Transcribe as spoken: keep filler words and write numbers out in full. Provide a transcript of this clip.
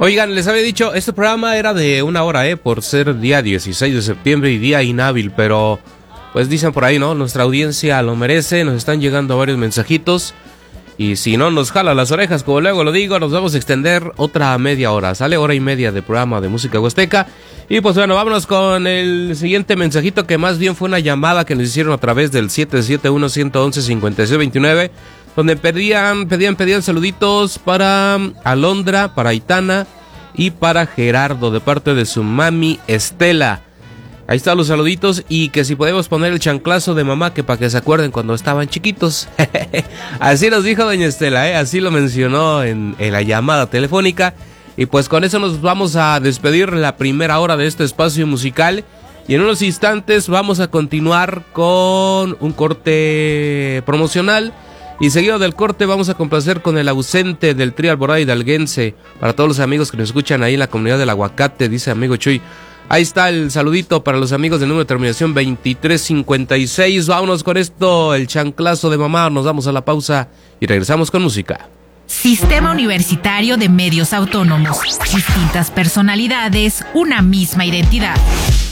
Oigan, les había dicho, este programa era de una hora, eh, por ser día dieciséis de septiembre y día inhábil, pero pues dicen por ahí, ¿no? Nuestra audiencia lo merece, nos están llegando varios mensajitos y si no nos jala las orejas, como luego lo digo, nos vamos a extender otra media hora, sale hora y media de programa de música huasteca. Y pues bueno, vámonos con el siguiente mensajito, que más bien fue una llamada que nos hicieron a través del siete siete uno, uno uno, cinco seis dos nueve, donde pedían, pedían, pedían saluditos para Alondra, para Aitana y para Gerardo, de parte de su mami Estela. Ahí están los saluditos, y que si podemos poner el chanclazo de mamá, que para que se acuerden cuando estaban chiquitos. Así nos dijo doña Estela, ¿eh? Así lo mencionó en, en la llamada telefónica. Y pues con eso nos vamos a despedir la primera hora de este espacio musical. Y en unos instantes vamos a continuar con un corte promocional. Y seguido del corte vamos a complacer con el ausente del trío Alborada Hidalguense. Para todos los amigos que nos escuchan ahí en la comunidad del Aguacate, dice amigo Chuy. Ahí está el saludito para los amigos del número de terminación veintitrés cincuenta y seis. Vámonos con esto, el chanclazo de mamá. Nos damos a la pausa y regresamos con música. Sistema Universitario de Medios Autónomos. Distintas personalidades, una misma identidad.